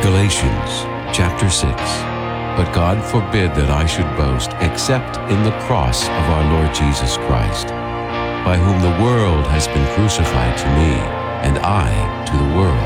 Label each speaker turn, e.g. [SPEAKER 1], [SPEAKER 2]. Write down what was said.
[SPEAKER 1] Galatians chapter 6. But God forbid that I should boast except in the cross of our Lord Jesus Christ, by whom the world has been crucified to me, and I to the world.